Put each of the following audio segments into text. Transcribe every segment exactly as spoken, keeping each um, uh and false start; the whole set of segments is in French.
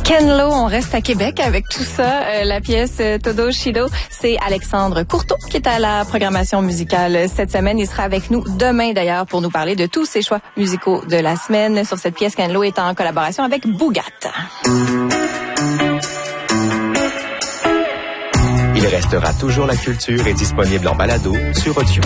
Ken Lo, on reste à Québec avec tout ça. Euh, la pièce euh, Todo Shido, c'est Alexandre Courteau qui est à la programmation musicale cette semaine. Il sera avec nous demain d'ailleurs pour nous parler de tous ses choix musicaux de la semaine. Sur cette pièce, Ken Lo est en collaboration avec Bougat. Il restera toujours la culture et disponible en balado sur Audio.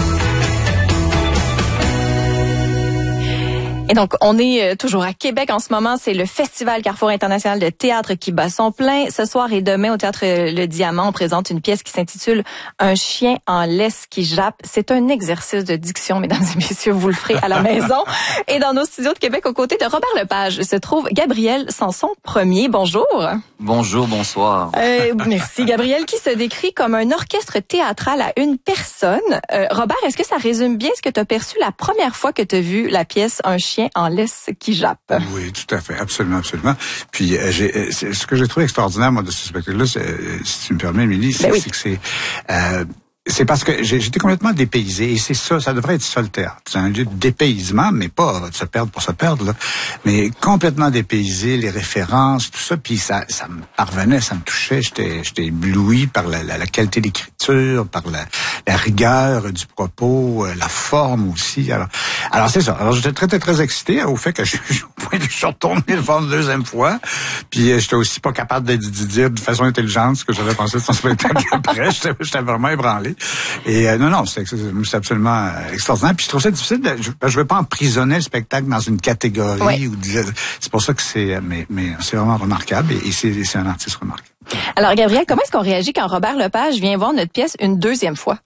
Et donc, on est toujours à Québec en ce moment. C'est le Festival Carrefour International de théâtre qui bat son plein. Ce soir et demain, au Théâtre Le Diamant, on présente une pièce qui s'intitule « Un chien en laisse qui jappe ». C'est un exercice de diction, mesdames et messieurs, vous le ferez à la maison. Et dans nos studios de Québec, aux côtés de Robert Lepage, se trouve Gabriel Sanson Premier. Bonjour. Bonjour, bonsoir. Euh, merci. Gabriel qui se décrit comme un orchestre théâtral à une personne. Euh, Robert, est-ce que ça résume bien ce que tu as perçu la première fois que tu as vu la pièce « Un chien en laisse qui jappe ». Oui, tout à fait, absolument, absolument. Puis, euh, j'ai, ce que j'ai trouvé extraordinaire, moi, de ce spectacle-là, si tu me permets, Émilie, c'est, ben oui. c'est que c'est... Euh, C'est parce que j'étais complètement dépaysé, et c'est ça, ça devrait être ça le théâtre. C'est un lieu de dépaysement, mais pas de se perdre pour se perdre, là, mais complètement dépaysé, les références, tout ça, puis ça, ça me parvenait, ça me touchait, j'étais, j'étais ébloui par la, la, la qualité d'écriture, par la, la rigueur du propos, la forme aussi. Alors, alors c'est ça. Alors j'étais très très très excité au fait que je, je suis retourné le voir une deuxième fois, puis j'étais aussi pas capable de, de dire de façon intelligente ce que j'avais pensé de son spectacle après. J'étais, j'étais vraiment ébranlé. Et euh, non, non, c'est, c'est absolument extraordinaire. Puis je trouve ça difficile. De, je ne veux pas emprisonner le spectacle dans une catégorie. Oui. Ou de, c'est pour ça que c'est, mais, mais c'est vraiment remarquable et, et c'est, c'est un artiste remarquable. Alors, Gabriel, comment est-ce qu'on réagit quand Robert Lepage vient voir notre pièce une deuxième fois?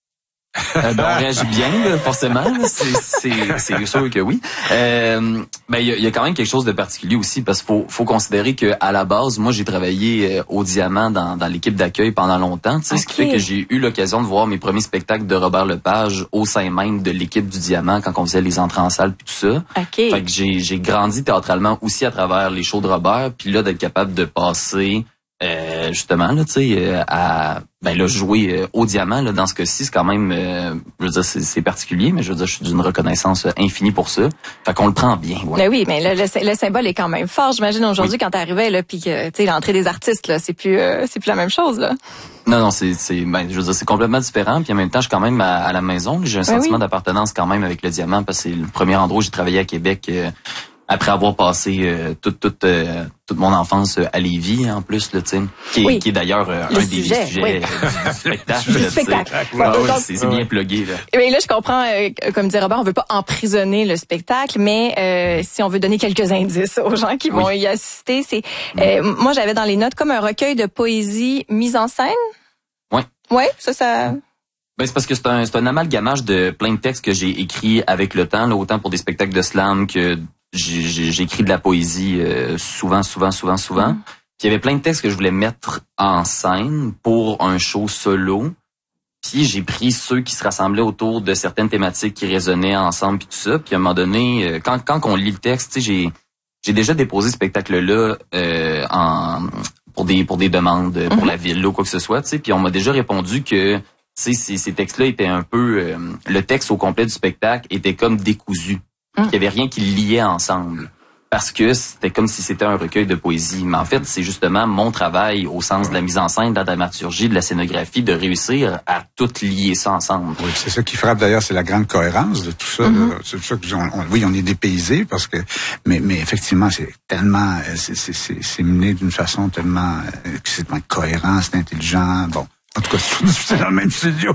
Euh, ben, on réagit bien, là, forcément. Là. C'est, c'est, c'est sûr que oui. Euh, ben, il y a, y a quand même quelque chose de particulier aussi parce qu'il faut, faut considérer que à la base, moi, j'ai travaillé euh, au Diamant dans, dans l'équipe d'accueil pendant longtemps. Tu sais, okay. Ce qui fait que j'ai eu l'occasion de voir mes premiers spectacles de Robert Lepage au sein même de l'équipe du Diamant quand on faisait les entrées en salle puis tout ça. Okay. Fait que j'ai, j'ai grandi théâtralement aussi à travers les shows de Robert. Puis là, d'être capable de passer euh, justement là, tu sais, euh, à ben là jouer euh, au Diamant là dans ce cas-ci, c'est quand même euh, je veux dire c'est, c'est particulier, mais je veux dire je suis d'une reconnaissance infinie pour ça. Fait qu'on le prend bien. Ouais. Ben oui, mais le, le, le symbole est quand même fort. J'imagine aujourd'hui oui. Quand t'arrivais là, puis que tu sais l'entrée des artistes là, c'est plus euh, c'est plus la même chose là. Non non, c'est c'est ben je veux dire c'est complètement différent. Puis en même temps, je suis quand même à, à la maison. J'ai un ben sentiment oui. d'appartenance quand même avec le Diamant parce que c'est le premier endroit où j'ai travaillé à Québec. Euh, Après avoir passé euh, toute toute euh, toute mon enfance euh, à Lévis en plus là, tu sais, qui, oui. qui est d'ailleurs euh, un sujet, des sujets oui. euh, du spectacle. Du spectacle. Ouais, ouais, donc, c'est, c'est bien plugué là. Et là, je comprends, euh, comme disait Robert, on veut pas emprisonner le spectacle, mais euh, si on veut donner quelques indices aux gens qui vont oui. y assister, c'est euh, mmh. moi j'avais dans les notes comme un recueil de poésie mise en scène. Ouais. Ouais, ça ça. Ben c'est parce que c'est un c'est un amalgamage de plein de textes que j'ai écrits avec le temps, là, autant pour des spectacles de slam que J'ai, j'ai, j'ai écrit de la poésie euh, souvent, souvent, souvent, souvent. Mm. Puis il y avait plein de textes que je voulais mettre en scène pour un show solo. Puis j'ai pris ceux qui se rassemblaient autour de certaines thématiques qui résonnaient ensemble puis tout ça. Puis à un moment donné, euh, quand quand on lit le texte, tu sais, j'ai j'ai déjà déposé ce spectacle-là euh, en pour des pour des demandes mm. pour la ville ou quoi que ce soit. Tu sais, puis on m'a déjà répondu que tu sais ces, ces textes-là étaient un peu euh, le texte au complet du spectacle était comme décousu. Il n'y avait rien qui le liait ensemble. Parce que c'était comme si c'était un recueil de poésie. Mais en fait, c'est justement mon travail au sens de la mise en scène, de la dramaturgie, de la scénographie, de réussir à tout lier ça ensemble. Oui, c'est ça qui frappe d'ailleurs, c'est la grande cohérence de tout ça. Mm-hmm. C'est pour ça que on, on, oui, on est dépaysé parce que, mais, mais effectivement, c'est tellement, c'est, c'est, c'est, c'est mené d'une façon tellement, c'est tellement cohérent, c'est intelligent. Bon. En tout cas, c'est dans le même studio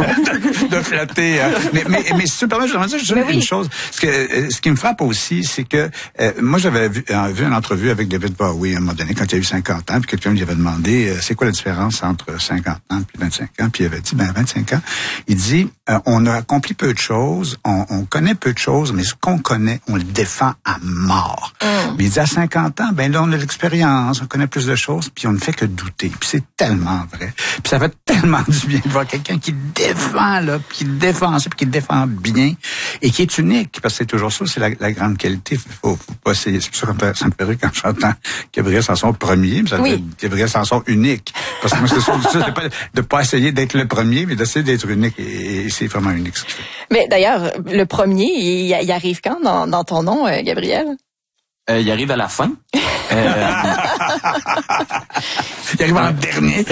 de, de flatter. Hein. Mais, mais, mais si tu me permets, je voudrais dire juste oui. une chose. Ce, que, ce qui me frappe aussi, c'est que euh, moi, j'avais vu, euh, vu une entrevue avec David Bowie à un moment donné, quand il a eu cinquante ans, puis quelqu'un lui avait demandé euh, c'est quoi la différence entre cinquante ans et vingt-cinq ans, puis il avait dit, ben vingt-cinq ans, il dit, euh, on a accompli peu de choses, on, on connaît peu de choses, mais ce qu'on connaît, on le défend à mort. Mm. Mais il dit, à cinquante ans, ben là, on a l'expérience, on connaît plus de choses, puis on ne fait que douter. Puis c'est tellement vrai. Puis ça fait tellement du bien de voir quelqu'un qui défend, là, puis qui défend ça, puis qui le défend bien, et qui est unique, parce que c'est toujours ça, c'est la, la grande qualité. Faut, faut pas essayer. C'est pour ça que ça me fait rire quand j'entends Gabriel Sanson premier, mais ça oui. fait Gabriel Sanson unique. Parce que moi, c'est sûr, c'est pas de pas essayer d'être le premier, mais d'essayer d'être unique, et, et c'est vraiment unique ce qu'il fait. Mais d'ailleurs, le premier, il, il arrive quand dans, dans ton nom, euh, Gabriel? Euh, il arrive à la fin. Euh, Il arrive en dernier.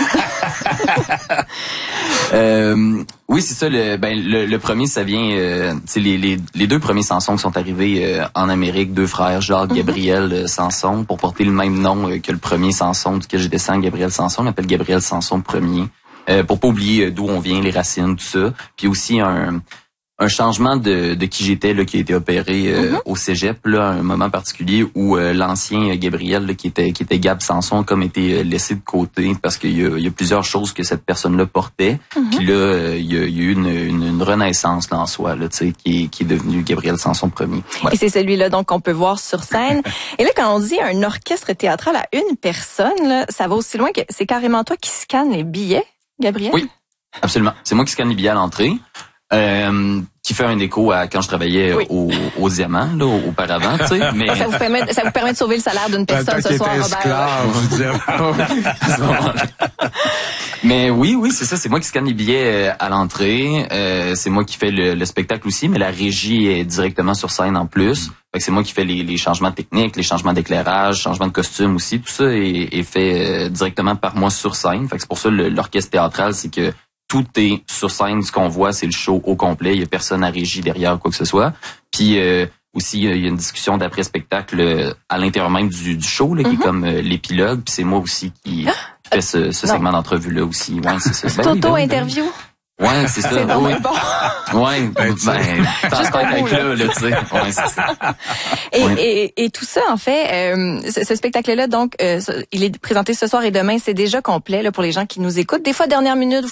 euh, oui, c'est ça. Le, ben, le, le premier, ça vient... Euh, les, les, les deux premiers Sanson qui sont arrivés euh, en Amérique, deux frères, Jacques, Gabriel euh, Sanson, pour porter le même nom euh, que le premier Sanson duquel je descends, Gabriel Sanson. On l'appelle Gabriel Sanson premier. Euh, pour pas oublier d'où on vient, les racines, tout ça. Puis aussi un... un changement de, de qui j'étais là, qui a été opéré euh, mm-hmm. au cégep, là, à un moment particulier où euh, l'ancien Gabriel, là, qui était qui était Gab Sanson, comme été laissé de côté parce qu'il y a, il y a plusieurs choses que cette personne-là portait. Mm-hmm. Puis là, euh, il, y a, il y a eu une, une, une renaissance là, en soi, là, tu sais, qui, qui est devenu Gabriel Sanson premier. Ouais. Et c'est celui-là donc qu'on peut voir sur scène. Et là, quand on dit un orchestre théâtral à une personne, là, ça va aussi loin que c'est carrément toi qui scanne les billets, Gabriel? Oui, absolument. C'est moi qui scanne les billets à l'entrée. Euh, qui fait un écho à quand je travaillais oui. au, au Diamant, là, auparavant, tu sais. Mais ça vous permet, ça vous permet de sauver le salaire d'une personne ce soir, Robert. Mais oui, oui, c'est ça. C'est moi qui scanne les billets à l'entrée. Euh, c'est moi qui fais le, le spectacle aussi, mais la régie est directement sur scène en plus. Fait que c'est moi qui fais les, les changements techniques, les changements d'éclairage, changements de costume aussi. Tout ça est, est fait directement par moi sur scène. Fait que c'est pour ça le, l'orchestre théâtral, c'est que tout est sur scène, ce qu'on voit, c'est le show au complet. Il y a personne à régie derrière quoi que ce soit. Puis euh, aussi, il y a une discussion d'après-spectacle à l'intérieur même du, du show, là, mm-hmm. qui est comme euh, l'épilogue. Puis c'est moi aussi qui, qui fais ce, ce segment d'entrevue-là aussi. Ouais, c'est ça. C'est ben, auto-interview. Ben, ouais, c'est ça. C'est oui. Bon. Ouais, ben, ben t'as pas avec là, là, tu sais. Ouais, c'est ça. Et, ouais. et, et tout ça, en fait, euh, ce, ce spectacle-là, donc, euh, il est présenté ce soir et demain, c'est déjà complet, là, pour les gens qui nous écoutent. Des fois, dernière minute, vous